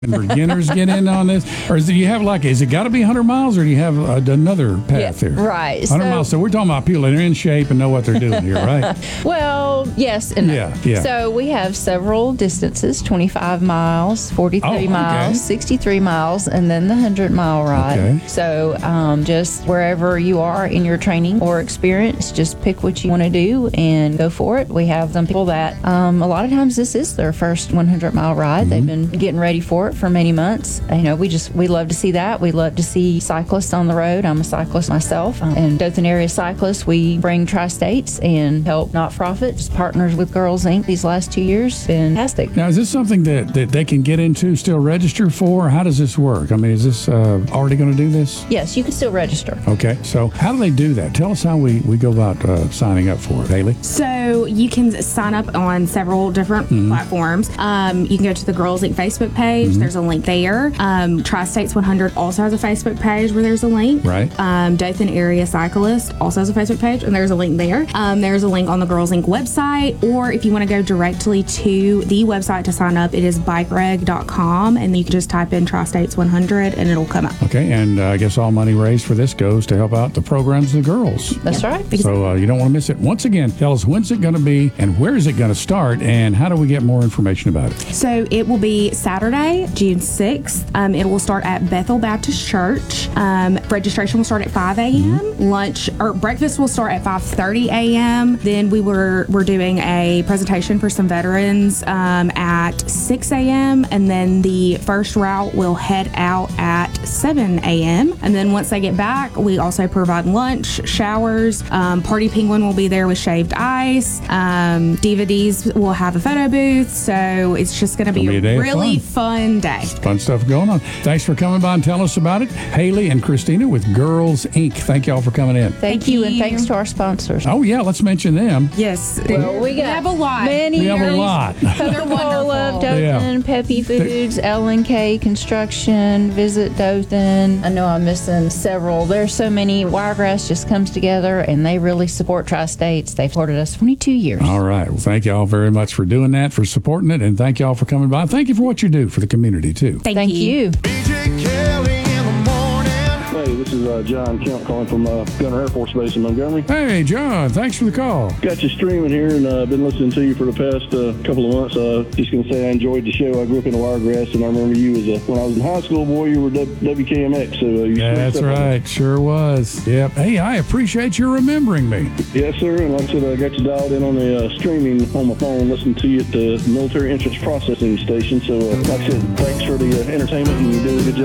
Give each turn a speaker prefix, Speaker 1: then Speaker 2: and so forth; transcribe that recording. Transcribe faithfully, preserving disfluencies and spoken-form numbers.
Speaker 1: beginners get in on this? Or is it, you have like, is it got to be one hundred miles or do you have uh, another path
Speaker 2: Yeah,
Speaker 1: here?
Speaker 2: right.
Speaker 1: one hundred
Speaker 2: So-
Speaker 1: miles. So we're talking about people that are in shape and know what they're doing here, right?
Speaker 2: Well, yes and no.
Speaker 1: Yeah, yeah.
Speaker 2: So we have several distances, twenty-five miles, forty-three
Speaker 1: Oh, okay.
Speaker 2: miles, sixty-three miles, and then the one hundred mile ride.
Speaker 1: Okay.
Speaker 2: So um, just wherever you are in your training or experience, just pick what you want to do and go for it. We have some people that um, a lot of times this is their first one hundred mile ride.
Speaker 1: Mm-hmm.
Speaker 2: They've been getting ready for it for many months. You know, we just, we love to see that. We love to see cyclists on the road. I'm a cyclist myself. Um, and Dothan area cyclists, we bring Tri-States and help not-for-profit, just partners with Girls Incorporated these last two years. Fantastic.
Speaker 1: Now, is this something that, that they can get into, still register for? How does this work? I mean, is this uh, already going to do this?
Speaker 2: Yes, you can still register.
Speaker 1: Okay. So how do they do that? Tell us how we, we go about uh, signing up for it, Haley.
Speaker 3: So you can sign up on several different
Speaker 1: Mm-hmm.
Speaker 3: platforms. Um, you can go to the Girls Inc Facebook page.
Speaker 1: Mm-hmm.
Speaker 3: There's a link there. Um, Tri-States one hundred also has a Facebook page where there's a link.
Speaker 1: Right.
Speaker 3: Um, Dothan Area Cyclist also has a Facebook page, and there's a link there. Um, there's a link on the Girls Inc website, or if you want to go directly to the website to sign up, it is bike reg dot com, and you can just type in Tri-States one hundred, and it'll come up.
Speaker 1: Okay. And uh, I guess all money raised for this goes to help out the programs of the girls.
Speaker 2: That's right.
Speaker 1: So uh, you don't want to miss it. Once again, tell us when's it going to be and where is it going to start and how do we get more information about it?
Speaker 3: So it will be Saturday, June sixth. Um, it will start at Bethel Baptist Church. Um, registration will start at five a.m.
Speaker 1: Mm-hmm.
Speaker 3: Lunch or breakfast will start at five thirty a.m. Then we were we're doing a presentation for some veterans um, at six a.m. and then the first route will head out at seven a.m. And then once they get back, we also provide lunch, showers. Um, Party Penguin will be there with shaved ice. Um, D V Ds will have a photo booth. So it's just going to be,
Speaker 1: Gonna be a
Speaker 3: a,
Speaker 1: day of
Speaker 3: really
Speaker 1: fun.
Speaker 3: fun day.
Speaker 1: Fun stuff going on. Thanks for coming by and telling us about it. Haley and Christina with Girls Incorporated. Thank y'all for coming in.
Speaker 2: Thank,
Speaker 3: Thank
Speaker 2: you, and
Speaker 3: you.
Speaker 2: thanks to our sponsors.
Speaker 1: Oh, yeah, let's mention them.
Speaker 3: Yes.
Speaker 2: Well, we got
Speaker 3: have a lot.
Speaker 2: Many
Speaker 1: We have a
Speaker 2: years.
Speaker 1: lot.
Speaker 2: Coca-Cola,
Speaker 3: wonderful.
Speaker 2: Dothan,
Speaker 1: Yeah.
Speaker 2: Peppy Foods, L and K Construction, Visit Dothan. I know I'm missing several. There's so many. Wiregrass just comes together, and they really support Tri-States. They've supported us for twenty-two years.
Speaker 1: All right. Well, thank y'all very much for doing that, for supporting it, and thank y'all for coming by. Thank you for what you do for the community, too.
Speaker 3: Thank,
Speaker 2: Thank you.
Speaker 4: B J Kelly in the morning.
Speaker 5: Hey, this is uh, John Kemp calling from uh, Gunner Air Force Base in Montgomery.
Speaker 1: Hey, John, thanks for the call.
Speaker 5: Got you streaming here, and I've uh, been listening to you for the past uh, couple of months. Uh, just going to say I enjoyed the show. I grew up in the Wiregrass, and I remember you as a, when I was in high school, boy, you were W K M X. So uh, you
Speaker 1: That's
Speaker 5: switched up on
Speaker 1: right. Sure was. Yep. Hey, I appreciate you remembering me.
Speaker 5: me. Yes, sir. And like I said, I got you dialed in on the uh, streaming on my phone, listening to you at the Military Entrance Processing Station. So, uh, like I said, thanks for the uh, entertainment, and you do a good job.